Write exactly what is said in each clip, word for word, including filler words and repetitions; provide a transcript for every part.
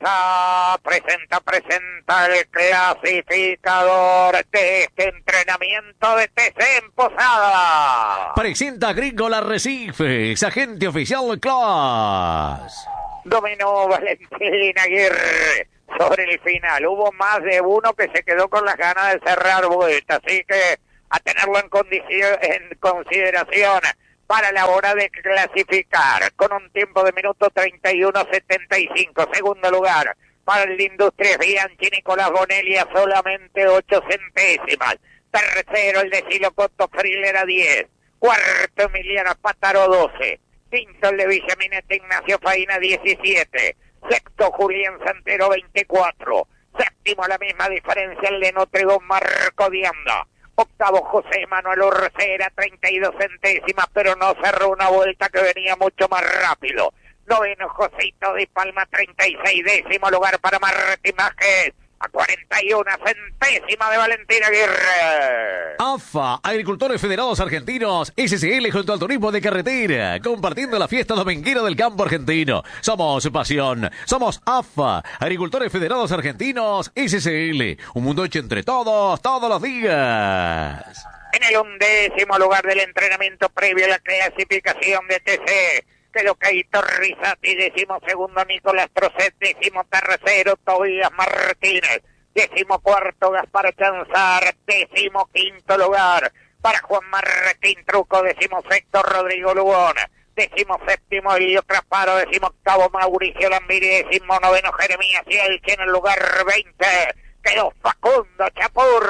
Presenta, presenta, presenta el clasificador de este entrenamiento de T C en Posada. Presenta Agrícola Arrecifes, agente oficial Class. Dominó Valentín Aguirre sobre el final. Hubo más de uno que se quedó con las ganas de cerrar vuelta, así que a tenerlo en, condición, en consideración para la hora de clasificar, con un tiempo de minuto treinta y uno setenta y cinco. Segundo lugar para el Industria Bianchi Nicolás Bonelli a solamente ocho centésimas. Tercero el de Silocoto Friller a diez. Cuarto Emiliano Espátaro doce. Quinto el de Villaminete Ignacio Faina diecisiete. Sexto Julián Santero veinticuatro. Séptimo la misma diferencia el de Notre Dame Marco Dianda. Octavo José Manuel Urcera, treinta y dos centésimas, pero no cerró una vuelta que venía mucho más rápido. Noveno Josito de Palma, treinta y seis. Décimo lugar para Martín Vázquez, a cuarenta y una centésimas de Valentín Aguirre. A F A, Agricultores Federados Argentinos, S C L junto al turismo de carretera, compartiendo la fiesta dominguera del campo argentino. Somos pasión, somos A F A, Agricultores Federados Argentinos, S C L. Un mundo hecho entre todos, todos los días. En el undécimo lugar del entrenamiento previo a la clasificación de T C, quedó Caito Rizati, décimo segundo Nicolás Trocet, décimo tercero Tobías Martínez, décimo cuarto Gaspar Chanzar, décimo quinto lugar para Juan Martín Truco, décimo sexto Rodrigo Lugón, décimo séptimo Elio Trasparo, décimo octavo Mauricio Lambiri, décimo noveno Jeremías Cielchi. En el lugar veinte quedó Facundo Chapur.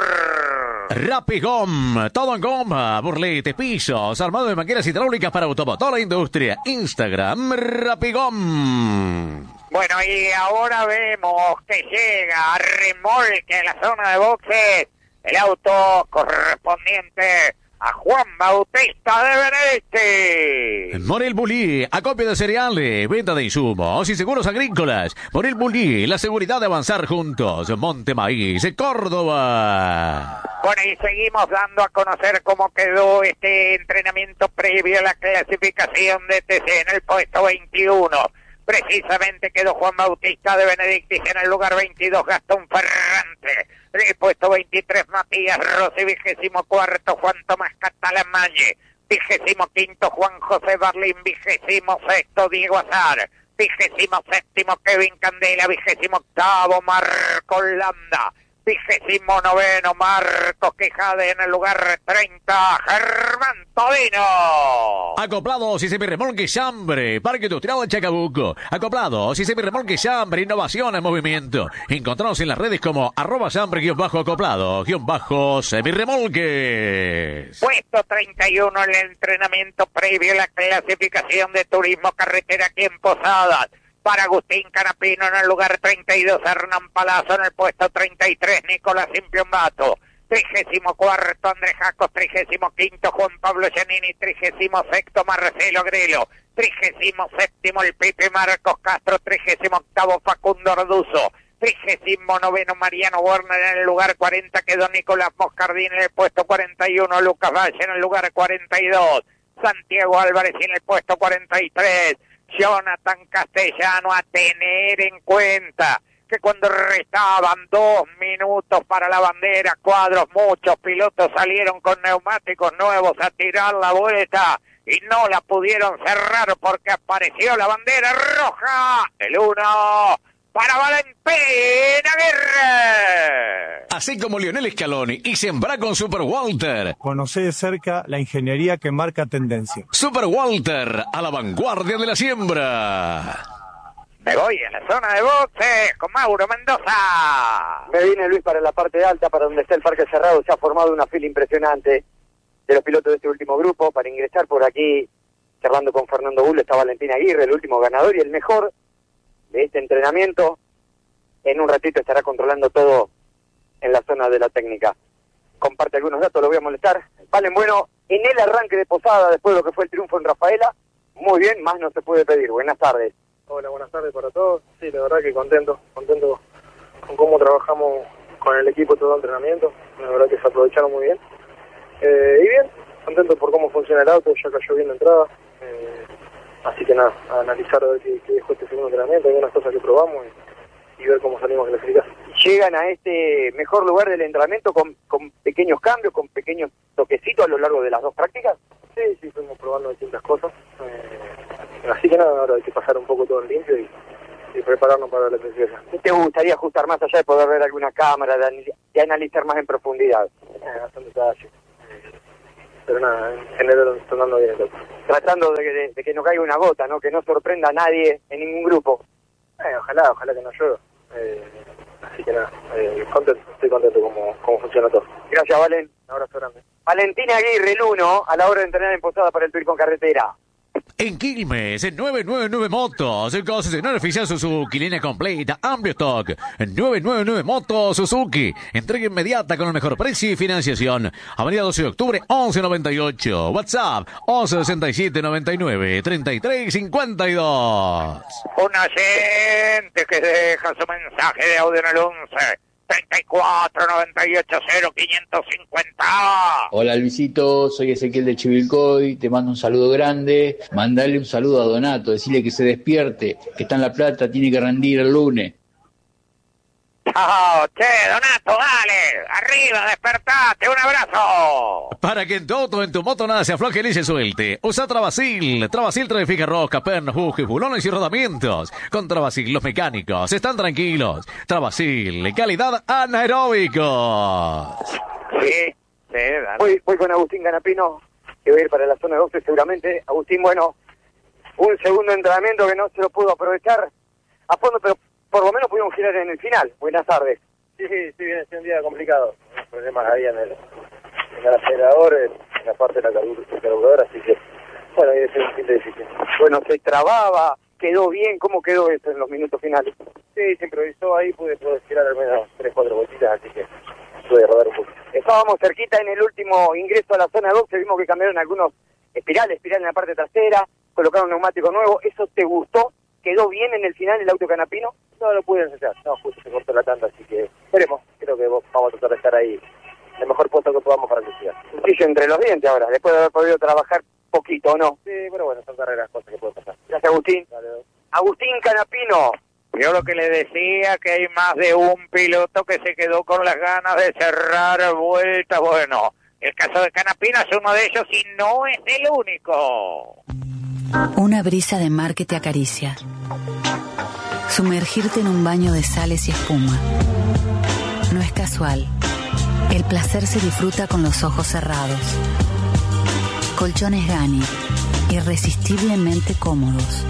Rapigom, todo en goma, burletes, pisos, armado de máquinas hidráulicas para automotor e industria. Instagram, Rapigom. Bueno, y ahora vemos que llega a remolque en la zona de boxes el auto correspondiente a Juan Bautista de Benedetti. Morel Bulli, acopio de cereales, venta de insumos y seguros agrícolas. Morel Bulli, la seguridad de avanzar juntos. Monte Maíz, Córdoba. Bueno, y seguimos dando a conocer cómo quedó este entrenamiento previo a la clasificación de T C. En el puesto veintiuno, precisamente quedó Juan Bautista de Benedictis. En el lugar veintidós, Gastón Ferrante. En el puesto veintitrés, Matías Rossi. Vigésimo cuarto, Juan Tomás Catalamalle. Vigésimo quinto, Juan José Barlín. Vigésimo sexto, Diego Azar. Vigésimo séptimo, Kevin Candela. Vigésimo octavo, Marco Landa. Vigésimo noveno, Marcos Quejade. En el lugar treinta, Germán Todino. Acoplados y semirremolque Chambre, Parque Industrial de Chacabuco. Acoplados y semirremolque Chambre, innovación en movimiento. Encontranos en las redes como arroba chambre-acoplado-semirremolques. Puesto treinta y uno, el entrenamiento previo a la clasificación de turismo carretera aquí en Posadas. Para Agustín Canapino. En el lugar treinta y dos, Hernán Palazzo. En el puesto treinta y tres, Nicolás Impiombato. Trigésimo cuarto, Andrés Jacos. Trigésimo quinto, Juan Pablo Giannini. Trigésimo sexto, Marcelo Grelo. Trigésimo séptimo, el Pipe Marcos Castro. Trigésimo octavo, Facundo Orduzo. Trigésimo noveno, Mariano Werner. En el lugar cuarenta quedó Nicolás Moscardín. En el puesto cuarenta y uno, Lucas Valle. En el lugar cuarenta y dos, Santiago Álvarez. Y en el puesto cuarenta y tres, Jonathan Castellano. A tener en cuenta que cuando restaban dos minutos para la bandera, cuadros, muchos pilotos salieron con neumáticos nuevos a tirar la vuelta y no la pudieron cerrar porque apareció la bandera roja. El uno para Valentín Aguirre. Así como Lionel Scaloni y sembra con Super Walter. Conocé de cerca la ingeniería que marca tendencia. Super Walter, a la vanguardia de la siembra. Me voy a la zona de boxes con Mauro Mendoza. Me vine, Luis, para la parte alta, para donde está el parque cerrado. Se ha formado una fila impresionante de los pilotos de este último grupo. Para ingresar por aquí, charlando con Fernando Bull, está Valentín Aguirre, el último ganador y el mejor de este entrenamiento. En un ratito estará controlando todo en la zona de la técnica. Comparte algunos datos, lo voy a molestar. Valen, bueno, en el arranque de Posada, después de lo que fue el triunfo en Rafaela, muy bien, más no se puede pedir. Buenas tardes. Hola, buenas tardes para todos. Sí, la verdad que contento, contento con cómo trabajamos con el equipo todo el entrenamiento. La verdad que se aprovecharon muy bien. Eh, y bien, contento por cómo funciona el auto, ya cayó bien la entrada. Eh, así que nada, a analizar a ver qué, qué dejó este segundo entrenamiento, algunas cosas que probamos y ver cómo salimos a clasificar. Llegan a este mejor lugar del entrenamiento con, con pequeños cambios, con pequeños toquecitos a lo largo de las dos prácticas. Sí, sí, fuimos probando distintas cosas. Eh, así que nada, ahora hay que pasar un poco todo en limpio y, y prepararnos para la clasificación. ¿Qué te gustaría ajustar más allá de poder ver alguna cámara, de, de analizar más en profundidad? Eh, bastante detalle. Eh, pero nada, en general están dando bien el toque. Tratando de, de, de que no caiga una gota, ¿no? Que no sorprenda a nadie en ningún grupo. Eh, ojalá, ojalá que no llueva. Eh, así que nada, eh, contento, estoy contento como, como funciona todo. Gracias, Valen. Un abrazo grande. Valentina Aguirre, el uno, a la hora de entrenar en Posada para el turismo carretera. En Quilmes, en novecientos noventa y nueve Motos, concesionario oficial Suzuki, línea completa, amplio stock. novecientos noventa y nueve Motos Suzuki, entrega inmediata con el mejor precio y financiación. Avenida doce de octubre, once noventa y ocho. WhatsApp, once sesenta y siete noventa y nueve, treinta y tres cincuenta y dos. Un oyente que deja su mensaje de audio en el once treinta y cuatro noventa y ocho cero quinientos cincuenta. Hola Luisito, soy Ezequiel de Chivilcoy, te mando un saludo grande, mandale un saludo a Donato, decirle que se despierte, que está en La Plata, tiene que rendir el lunes. Chao, che, Donato, dale, arriba, despertate, un abrazo. Para que en tu auto, en tu moto nada se afloje ni se suelte, usa Travasil. Travasil trae rosca, pernos, bujes, bulones y rodamientos. Con Travasil los mecánicos están tranquilos. Travasil, calidad anaeróbicos. Sí, sí, dale. Voy, voy con Agustín Canapino, que va a ir para la zona doce seguramente. Agustín, bueno, un segundo entrenamiento que no se lo pudo aprovechar a fondo, pero por lo menos pudimos girar en el final. Buenas tardes. Sí, sí, sí, viene siendo un día complicado. Problemas había en el, en el acelerador, en la parte de la carburadora, así que, bueno, ahí es un fin de difícil. Bueno, se trababa, quedó bien. ¿Cómo quedó esto en los minutos finales? Sí, se improvisó ahí, pude, pude girar al menos tres, cuatro vueltitas, así que pude rodar un poco. Estábamos cerquita en el último ingreso a la zona doce, vimos que cambiaron algunos espirales, espiral en la parte trasera, colocaron un neumático nuevo. ¿Eso te gustó? ¿Quedó bien en el final el auto Canapino? No lo pude ensayar, no, justo se cortó la tanda, así que esperemos. Creo que vamos a tratar de estar ahí el mejor puesto que podamos para la ciudad. Un cuchillo entre los dientes ahora, después de haber podido trabajar poquito, ¿o no? Sí, pero bueno, son carreras, cosas que pueden pasar. Gracias, Agustín. Dale. Agustín Canapino. Yo lo que le decía, que hay más de un piloto que se quedó con las ganas de cerrar vueltas. Bueno, el caso de Canapino es uno de ellos y no es el único. Una brisa de mar que te acaricia. Sumergirte en un baño de sales y espuma. No es casual. El placer se disfruta con los ojos cerrados. Colchones Gani, irresistiblemente cómodos.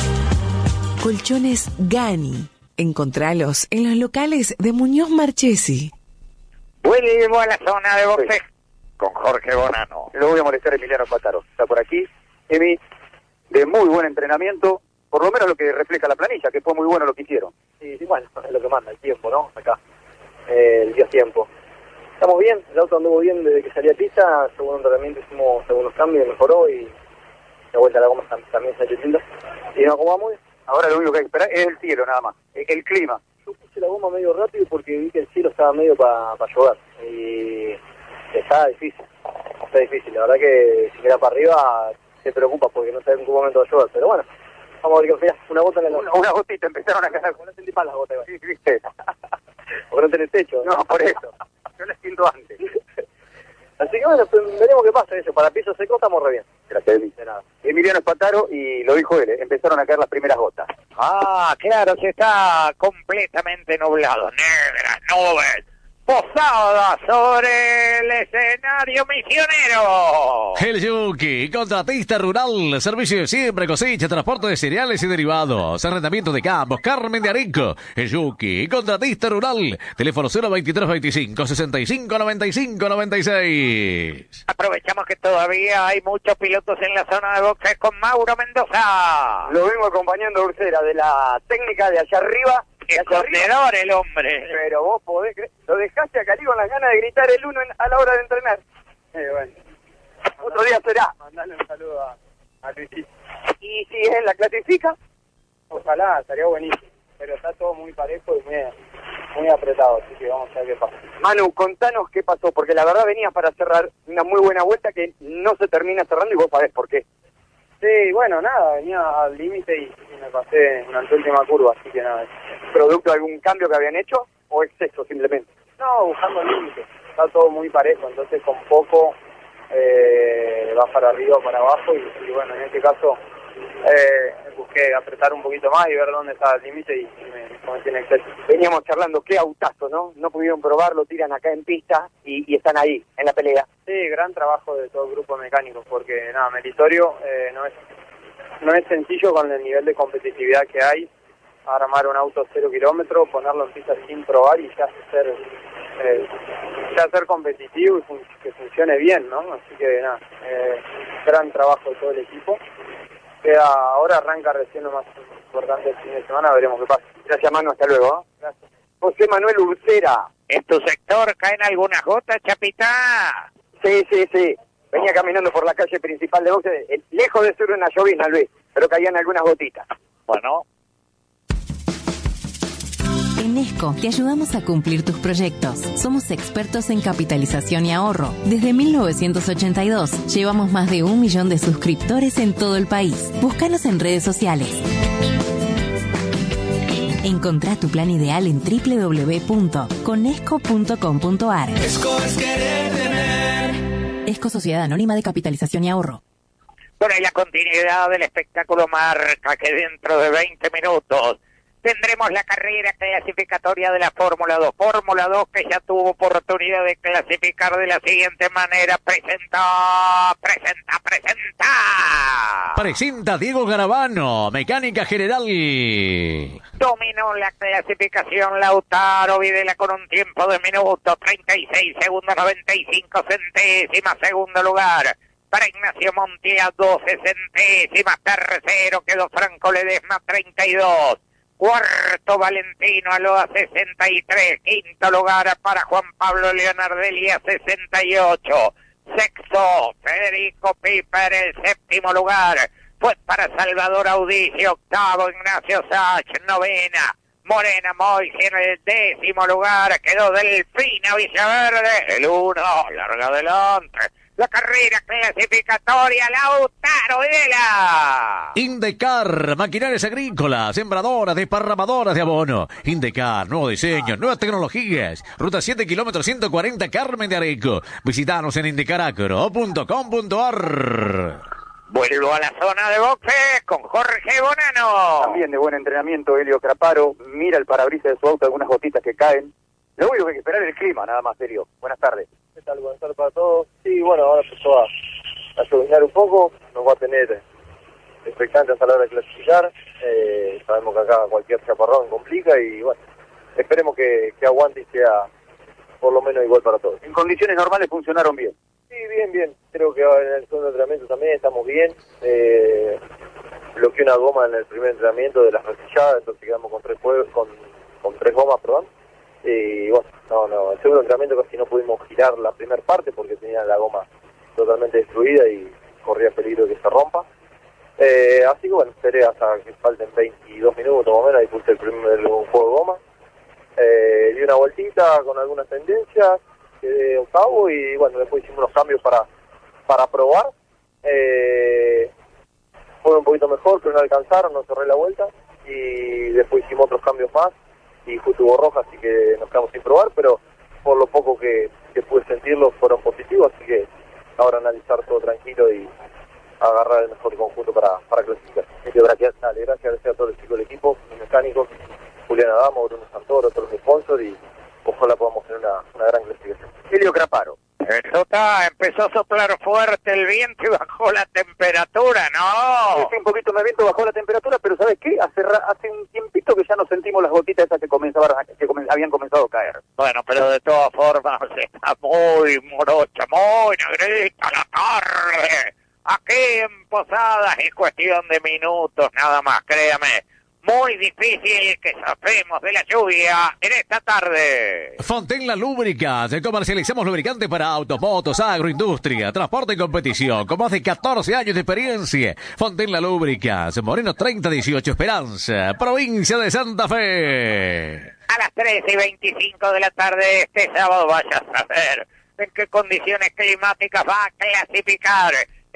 Colchones Gani. Encontralos en los locales de Muñoz Marchesi. Vuelvo a la zona de boxe con Jorge Bonano. Lo voy a molestar a Emiliano Pataro. Está por aquí. Emi, de muy buen entrenamiento, por lo menos lo que refleja la planilla, que fue muy bueno lo que hicieron. Sí, sí, bueno, es lo que manda, el tiempo, ¿no? Acá, eh, el día tiempo. Estamos bien, el auto anduvo bien desde que salí a pista, segundo entrenamiento hicimos algunos cambios, mejoró y la vuelta a la goma también salió linda. Y nos acomodamos bien. Ahora lo único que hay que esperar es el cielo nada más, el, el clima. Yo puse la goma medio rápido porque vi que el cielo estaba medio para pa llover y está difícil, está difícil. La verdad que si queda para arriba se preocupa porque no sabe en qué momento va a llover, pero bueno. Vamos a ver qué una gota en la Una, una gotita, empezaron a caer. No sentí mal las gotas, Sí, viste. porque no tenés techo. No, por eso. Yo las siento antes. Así que bueno, pues, veremos qué pasa eso. Para piso seco estamos re bien. Gracias, Emi. De nada. Emiliano Espataro, y lo dijo él, empezaron a caer las primeras gotas. Ah, claro, se está completamente nublado. Negras nubes. Posada sobre el escenario misionero. El Yuki, contratista rural, servicio de siembra, cosecha, transporte de cereales y derivados, arrendamiento de campos, Carmen de Areco. El Yuki, contratista rural, teléfono cero veintitrés veinticinco sesenta y cinco noventa y cinco noventa y seis. Aprovechamos que todavía hay muchos pilotos en la zona de boxes con Mauro Mendoza. Lo vengo acompañando a Ursera de la técnica de allá arriba. ¡Qué corredor el hombre! Pero vos podés creer, lo dejaste a Cali con las ganas de gritar el uno en, a la hora de entrenar. Eh, bueno. Otro día será. Mandale un saludo a, a Luisito. Y si él la clasifica, Ojalá, estaría buenísimo. Pero está todo muy parejo y muy, muy apretado, así que vamos a ver qué pasa. Manu, contanos qué pasó, porque la verdad venías para cerrar una muy buena vuelta que no se termina cerrando y vos sabés por qué. Sí, bueno, nada, venía al límite y, y me pasé en la última curva, así que nada. ¿Producto de algún cambio que habían hecho o exceso simplemente? No, buscando el límite. Está todo muy parejo, entonces con poco eh, va para arriba o para abajo y, y bueno, en este caso eh, busqué apretar un poquito más y ver dónde estaba el límite y, y me, me cometí en exceso. Veníamos charlando, qué autazo, ¿no? No pudieron probarlo, tiran acá en pista y, y están ahí, en la pelea. Sí, gran trabajo de todo el grupo mecánico, porque nada, meritorio eh, no es no es sencillo con el nivel de competitividad que hay, armar un auto cero kilómetros, ponerlo en pista sin probar y ya ser eh, ya ser competitivo y fun que funcione bien, ¿no? Así que nada, eh, gran trabajo de todo el equipo. Queda, ahora arranca recién lo más importante el fin de semana, veremos qué pasa. Gracias, Manu, hasta luego. ¿eh? Gracias. José Manuel Ursera. ¿En tu sector caen algunas gotas, Chapita? Sí, sí, sí. Venía caminando por la calle principal de Boxe, eh, lejos de ser una llovizna, Luis, pero caían algunas gotitas. Bueno. En ESCO te ayudamos a cumplir tus proyectos. Somos expertos en capitalización y ahorro. Desde mil novecientos ochenta y dos llevamos más de un millón de suscriptores en todo el país. Búscanos en redes sociales. Encontrá tu plan ideal en doble u doble u doble u punto conesco punto com punto a r. ESCO es querer tener. ESCO Sociedad Anónima de Capitalización y Ahorro. Bueno, y la continuidad del espectáculo marca que dentro de veinte minutos tendremos la carrera clasificatoria de la Fórmula dos. Fórmula dos que ya tuvo oportunidad de clasificar de la siguiente manera. Presenta, presenta, presenta. Presenta Diego Garavano, Mecánica General. Dominó la clasificación Lautaro Videla con un tiempo de minuto treinta y seis segundos noventa y cinco centésimas. Segundo lugar para Ignacio Montiel, doce centésimas. Tercero quedó Franco Ledesma, treinta y dos. Cuarto Valentino Aloa, sesenta y tres. Quinto lugar para Juan Pablo Leonardelli, a sesenta y ocho. Sexto Federico Piper. El séptimo lugar fue para Salvador Audici. Octavo Ignacio Sach. Novena Morena Mois. En el décimo lugar quedó Delfina Villaverde. El uno larga adelante la carrera clasificatoria, Lautaro Videla. Indecar, maquinarias agrícolas, sembradoras, desparramadoras de abono. Indecar, nuevo diseño, nuevas tecnologías. Ruta siete kilómetros ciento cuarenta, Carmen de Areco. Visitanos en indecaracro punto com punto a r. Vuelvo a la zona de boxe con Jorge Bonano. También de buen entrenamiento, Helio Craparo. Mira el parabrisas de su auto, algunas gotitas que caen. Lo único que hay que esperar es el clima, nada más, Helio. Buenas tardes. ¿Qué tal? Buenas tardes para todos. Sí, bueno, ahora empezó a, a lloviznar un poco, nos va a tener expectantes a la hora de clasificar. Eh, sabemos que acá cualquier chaparrón complica y bueno, esperemos que, que aguante y sea por lo menos igual para todos. En condiciones normales funcionaron bien. Sí, bien, bien. Creo que en el segundo entrenamiento también estamos bien. Eh, bloqueé una goma en el primer entrenamiento de las resilladas, entonces quedamos con tres, con, con tres gomas, perdón. Y bueno, no, no, el segundo entrenamiento casi no pudimos girar la primera parte porque tenía la goma totalmente destruida y corría peligro de que se rompa. Eh, así que bueno, esperé hasta que falten veintidós minutos más o menos, ahí puse el primer un juego de goma. Eh, di una vueltita con algunas tendencias, quedé octavo y bueno, después hicimos unos cambios para, para probar. Eh, fue un poquito mejor, pero no alcanzaron, no cerré la vuelta y después hicimos otros cambios más. Y justo hubo roja, así que nos quedamos sin probar, pero por lo poco que, que pude sentirlo fueron positivos, así que ahora analizar todo tranquilo y agarrar el mejor conjunto para, para clasificar. Gracias. Dale, gracias, gracias a todos los chicos del equipo, los mecánicos, Julián Adamo, Bruno Santoro, todos los sponsors y ojalá podamos tener una, una gran clasificación. Helio Craparo. Eso está, empezó a soplar fuerte el viento y bajó la temperatura, ¿no? Sí, un poquito más viento, bajó la temperatura, pero ¿sabes qué? Hace, hace un tiempito que ya no sentimos las gotitas esas que, comenzaban, que comen, habían comenzado a caer. Bueno, pero de todas formas está muy morocha, muy negrita la tarde. Aquí en Posadas es cuestión de minutos nada más, créame. Muy difícil que zafemos de la lluvia en esta tarde. Fontenla Lúbricas. Comercializamos lubricantes para autos, motos, agroindustria, transporte y competición. Con más de catorce años de experiencia. Fontenla Lúbricas. Moreno treinta dieciocho, Esperanza, provincia de Santa Fe. A las tres y veinticinco de la tarde este sábado vayas a ver en qué condiciones climáticas va a clasificar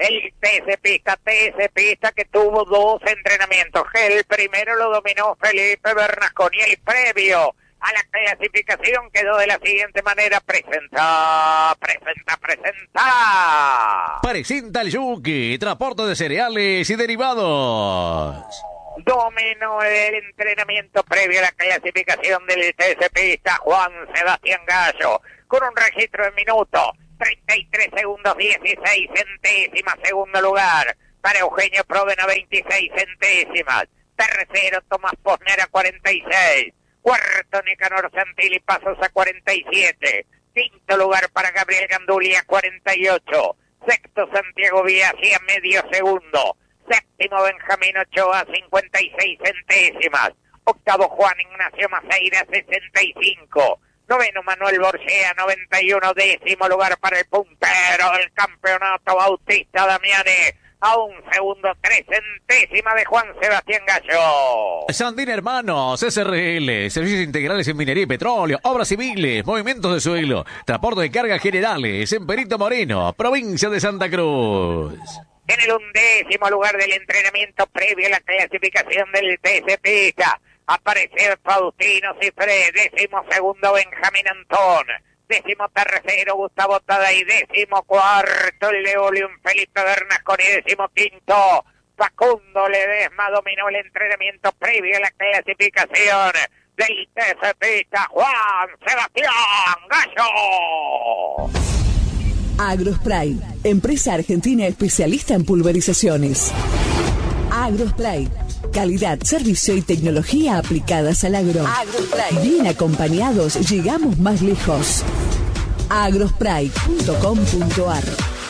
El T S Pista, T S Pista que tuvo dos entrenamientos. El primero lo dominó Felipe Bernasconi, el previo a la clasificación quedó de la siguiente manera. Presenta, presenta, presenta. Presenta el Yuki, transporte de cereales y derivados. Dominó el entrenamiento previo a la clasificación del T S Pista Juan Sebastián Gallo, con un registro de minuto, treinta y tres segundos, dieciséis centésimas. Segundo lugar para Eugenio Provena, veintiséis centésimas. Tercero Tomás Posnera, cuarenta y seis. Cuarto Nicanor Santilli Pasos a cuarenta y siete. Quinto lugar para Gabriel Gandulia, cuarenta y ocho. Sexto Santiago Biasi a medio segundo. Séptimo Benjamín Ochoa, cincuenta y seis centésimas. Octavo Juan Ignacio Maceira, sesenta y cinco. Noveno Manuel Borgea, noventa y uno. Décimo lugar para el puntero del campeonato, Bautista Damiani, a un segundo, tres centésimas de Juan Sebastián Gallo. Sandín Hermanos, S R L, servicios integrales en minería y petróleo, obras civiles, movimientos de suelo, transporte de cargas generales, en Perito Moreno, provincia de Santa Cruz. En el undécimo lugar del entrenamiento previo a la clasificación del T S Pista, aparece Faustino Cifré, décimo segundo Benjamín Antón, décimo tercero Gustavo Taday, décimo cuarto el Leolium Felipe Bernasconi, décimo quinto Facundo Ledesma. Dominó el entrenamiento previo a la clasificación del T S Pista Juan Sebastián Gallo. Agrospray, empresa argentina especialista en pulverizaciones. Agrospray, calidad, servicio y tecnología aplicadas al agro. Agrospray. Bien acompañados, llegamos más lejos. agrospray punto com punto ar.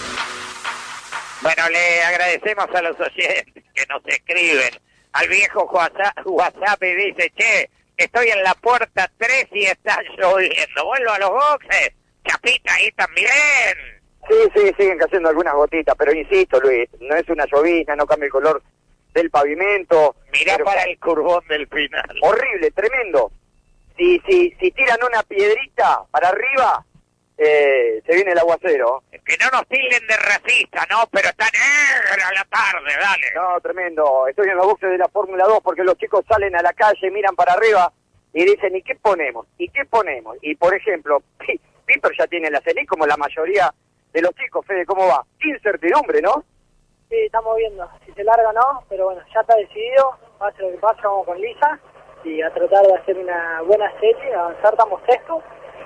Bueno, le agradecemos a los oyentes que nos escriben. Al viejo WhatsApp, WhatsApp y dice, che, estoy en la puerta tres y está lloviendo. Vuelvo a los boxes. Chapita ahí también. Sí, sí, siguen cayendo algunas gotitas, pero insisto, Luis, no es una llovizna, no cambia el color del pavimento. Mirá pero... para el curvón del final. Horrible, tremendo. Si, si, si tiran una piedrita para arriba, eh, se viene el aguacero. Que no nos tilden de racista, ¿no? Pero está negra la tarde, dale. No, tremendo. Estoy en los boxes de la Fórmula dos porque los chicos salen a la calle, miran para arriba y dicen, ¿y qué ponemos? ¿Y qué ponemos? Y, por ejemplo, Piper ya tiene la CENI como la mayoría de los chicos. Fede, ¿cómo va? Incertidumbre, ¿no? Sí, estamos viendo si se larga o no, pero bueno, ya está decidido, pase lo que pase, vamos con Lisa y a tratar de hacer una buena serie, avanzar, estamos sexto,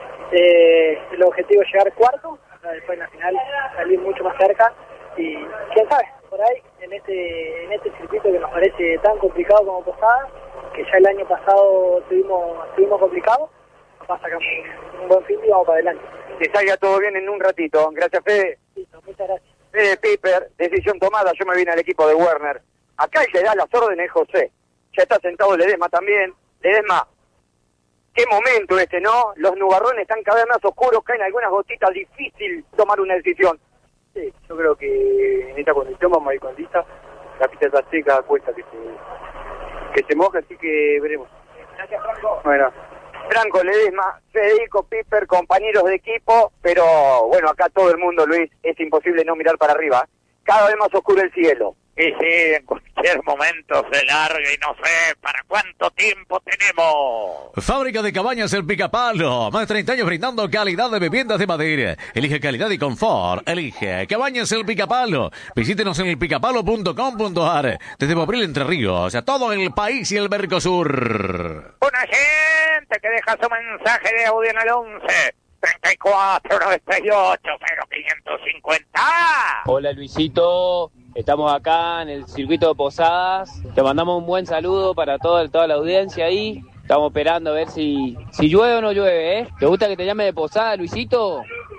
eh, el objetivo es llegar cuarto, después en la final salir mucho más cerca y quién sabe, por ahí, en este en este circuito que nos parece tan complicado como Posadas, que ya el año pasado tuvimos, tuvimos complicado, capaz sacamos un buen fin y vamos para adelante. Que salga todo bien en un ratito. Gracias, Fede. Listo, muchas gracias. Fede Piper, decisión tomada, yo me vine al equipo de Werner. Acá el que da las órdenes José. Ya está sentado Ledesma también. Ledesma, qué momento este, ¿no? Los nubarrones están cada vez más oscuros, caen algunas gotitas, difícil tomar una decisión. Sí, yo creo que en esta condición vamos a ir con Lisa. La pista está seca, cuesta que se, que se moje, así que veremos. Gracias, Franco. Bueno. Franco, Ledesma, Federico, Piper, compañeros de equipo, pero bueno, acá todo el mundo, Luis, es imposible no mirar para arriba. Cada vez más oscuro el cielo. Y sí, en cualquier momento se larga y no sé para cuánto tiempo tenemos. Fábrica de Cabañas El Picapalo. Más de treinta años brindando calidad de viviendas de madera. Elige calidad y confort. Elige Cabañas El Picapalo. Visítenos en el picapalo punto com punto ar. Desde Bobril, Entre Ríos, a todo el país y el Mercosur. Una gente que deja su mensaje de audio en el once treinta y cuatro noventa y ocho cero quinientos cincuenta. Hola Luisito, estamos acá en el circuito de Posadas. Te mandamos un buen saludo para todo, toda la audiencia ahí. Estamos esperando a ver si, si llueve o no llueve, ¿eh? ¿Te gusta que te llame de Posada, Luisito?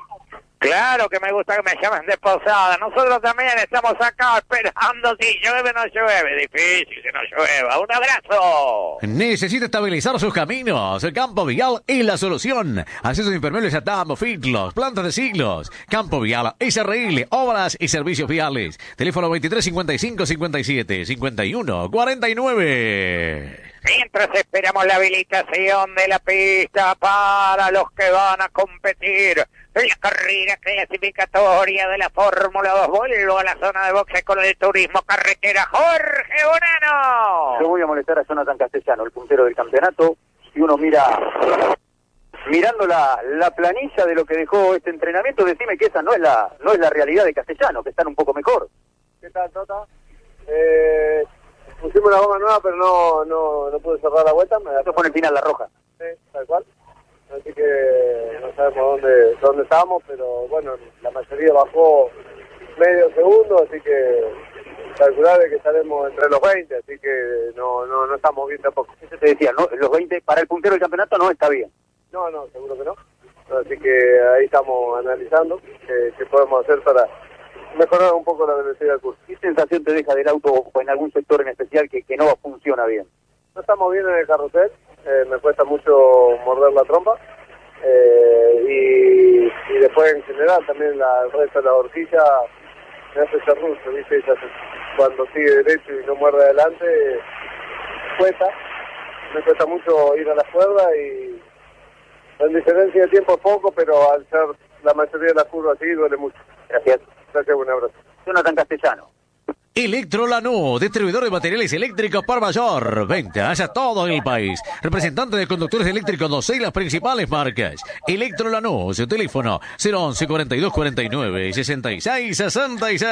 Claro que me gusta que me llamen de Posada. Nosotros también estamos acá esperando si llueve o no llueve. Difícil que no llueva. Un abrazo. Necesita estabilizar sus caminos. El Campo Vial es la solución. Accesos impermeables a Tambo, Fitlos, plantas de siglos. Campo Vial, S R L, obras y servicios viales. Teléfono veintitrés cincuenta y cinco cincuenta y siete cincuenta y uno cuarenta y nueve. Sí, Mientras esperamos la habilitación de la pista para los que van a competir en la carrera clasificatoria de la Fórmula dos. Vuelvo a la zona de boxe con el turismo carretera. Jorge Bonano. Yo voy a molestar a Jonathan Castellano, el puntero del campeonato. Si uno mira, mirando la, la planilla de lo que dejó este entrenamiento, decime que esa no es la no es la realidad de Castellano, que están un poco mejor. ¿Qué tal, Tota? Eh, pusimos una goma nueva, pero no no, no pude cerrar la vuelta. Me Eso fue en el final, la roja. Sí, tal cual. Así que no sabemos dónde dónde estamos, pero bueno, la mayoría bajó medio segundo, así que calcular que estaremos entre los veinte, así que no no no estamos bien tampoco. Eso te decía, ¿no? Los veinte para el puntero del campeonato no está bien. No, no, seguro que no. Así que ahí estamos analizando qué, qué podemos hacer para mejorar un poco la velocidad del curso. ¿Qué sensación te deja del auto o en algún sector en especial que, que no funciona bien? No estamos bien en el carrusel, eh, me cuesta mucho morder la trompa. Eh, y, y después en general también la, el resto de la horquilla me hace ser ruso, ¿viste? Ya se, cuando sigue derecho y no muerde adelante, cuesta. Me cuesta mucho ir a la cuerda y en diferencia de tiempo es poco, pero al ser la mayoría de las curvas así duele mucho. Gracias. Gracias, un abrazo. Jonathan Castellano. Electrolanú, distribuidor de materiales eléctricos por mayor. Ventas a todo el país. Representante de conductores eléctricos doce y las principales marcas. Electrolanú, su teléfono cero once cuarenta y dos cuarenta y nueve sesenta y seis sesenta y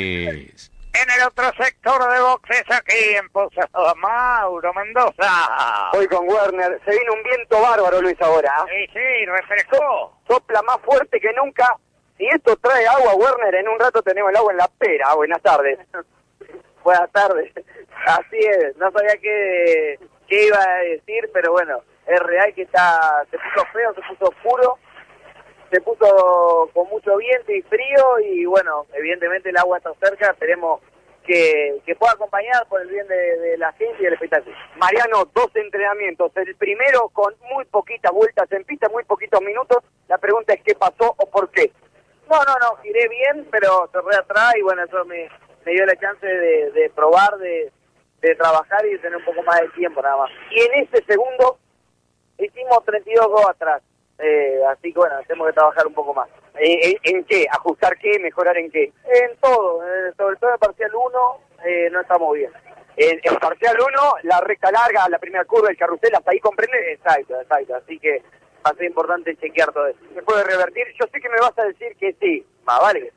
seis. En el otro sector de boxes, aquí en Posadas, Mauro Mendoza. Hoy con Werner, se vino un viento bárbaro, Luis, ahora. Sí, sí, refrescó. Sopla más fuerte que nunca. Si esto trae agua, Werner, en un rato tenemos el agua en la pera. Buenas tardes. Buenas tardes. Así es, no sabía qué, qué iba a decir, pero bueno, es real que está, se puso feo, se puso oscuro, se puso con mucho viento y frío y bueno, evidentemente el agua está cerca, esperemos que, que pueda acompañar por el bien de, de la gente y del espectáculo. Mariano, dos entrenamientos, el primero con muy poquitas vueltas en pista, muy poquitos minutos. La pregunta es qué pasó o por qué. No, no, no, giré bien, pero cerré atrás y bueno, eso me, me dio la chance de, de probar, de, de trabajar y de tener un poco más de tiempo nada más. Y en ese segundo hicimos treinta y dos dos atrás, eh, así que bueno, tenemos que trabajar un poco más. ¿En, en qué? ¿Ajustar qué? ¿Mejorar en qué? En todo, eh, sobre todo en parcial uno eh, no estamos bien. En, en parcial uno, la recta larga, la primera curva, el carrusel, hasta ahí comprende. Exacto, exacto, así que va a ser importante chequear todo eso. ¿Se puede revertir? Yo sé que me vas a decir que sí. Más vale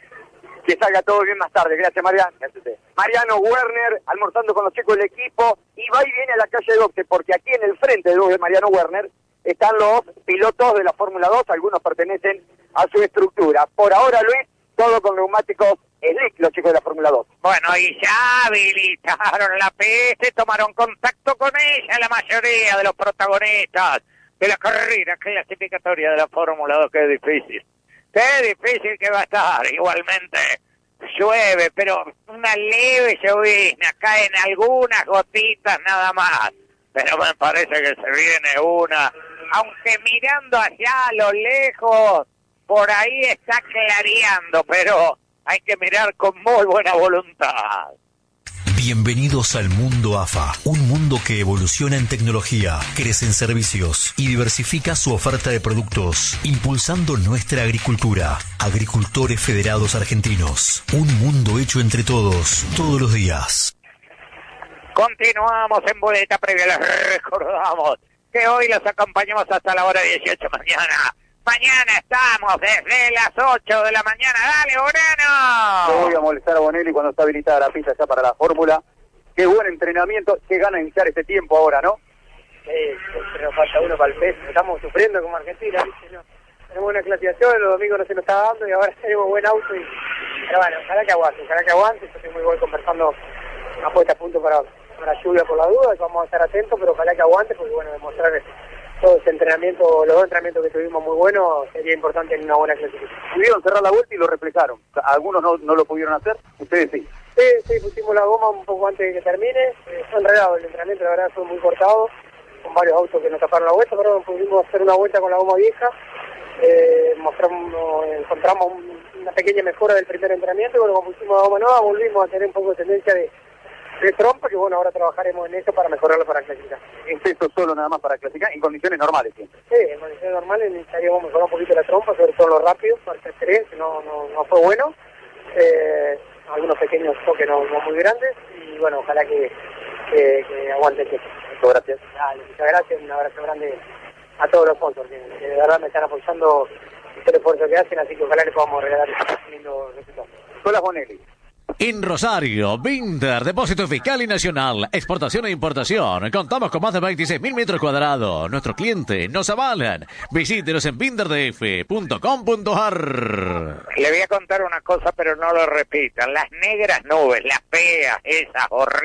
que salga todo bien más tarde. Gracias, Mariano. Gracias. Mariano Werner, almorzando con los chicos del equipo, y va y viene a la calle de boxe, porque aquí en el frente de los de Mariano Werner están los pilotos de la Fórmula dos, algunos pertenecen a su estructura. Por ahora, Luis, todo con neumáticos slick, los chicos de la Fórmula dos. Bueno, y ya habilitaron la pista y tomaron contacto con ella la mayoría de los protagonistas de la carrera clasificatoria de la Fórmula dos. Qué difícil, qué difícil que va a estar. Igualmente llueve, pero una leve llovizna, caen algunas gotitas nada más, pero me parece que se viene una, aunque mirando allá a lo lejos, por ahí está clareando, pero hay que mirar con muy buena voluntad. Bienvenidos al mundo A F A, un mundo que evoluciona en tecnología, crece en servicios y diversifica su oferta de productos, impulsando nuestra agricultura. Agricultores Federados Argentinos, un mundo hecho entre todos, todos los días. Continuamos en boleta previa, les recordamos que hoy los acompañamos hasta la hora dieciocho mañana. Mañana estamos desde las ocho de la mañana. ¡Dale, Bonano! Yo voy a molestar a Bonelli cuando está habilitada la pista ya para la Fórmula. Qué buen entrenamiento, qué gana de iniciar este tiempo ahora, ¿no? Sí, pero nos falta uno para el peso. Estamos sufriendo como Argentina, ¿viste? ¿No? Tenemos una clasificación, los domingos no se nos está dando y ahora tenemos buen auto. Y... Pero bueno, ojalá que aguante, ojalá que aguante. Yo estoy muy bueno conversando una puesta a punto para, para lluvia por la duda. Vamos a estar atentos, pero ojalá que aguante porque, bueno, demostrar que todo ese entrenamiento, los dos entrenamientos que tuvimos muy buenos, sería importante en una buena clasificación. Pudieron cerrar la vuelta y lo reflejaron. Algunos no, no lo pudieron hacer, ustedes sí. Sí, sí, pusimos la goma un poco antes de que termine. Eh, fue enredado el entrenamiento, la verdad fue muy cortado, con varios autos que nos taparon la vuelta, pero pudimos hacer una vuelta con la goma vieja. Eh, mostramos, encontramos un, una pequeña mejora del primer entrenamiento y bueno, cuando pusimos la goma nueva volvimos a tener un poco de tendencia de, de trompa, que bueno, ahora trabajaremos en eso para mejorarlo para clasificar. suceso solo nada más para clasificar, en condiciones normales siempre. Sí, en condiciones normales necesitaríamos mejorar un poquito la trompa, sobre todo lo rápido, para el tres, que no, no, no fue bueno. Eh, algunos pequeños toques no, no muy grandes, y bueno, ojalá que, que, que aguante el tiempo. Muchas gracias. Dale, muchas gracias, un abrazo grande a todos los sponsors, que, que de verdad me están apoyando el esfuerzo que hacen, así que ojalá les podamos regalar un lindo resultado. Nicolás Bonelli. En Rosario, Binder, Depósito Fiscal y Nacional, exportación e importación. Contamos con más de veintiséis mil metros cuadrados. Nuestros clientes nos avalan. Visítenos en binder d f punto com punto a r. Le voy a contar una cosa, pero no lo repitan. Las negras nubes, las feas, esas horribles.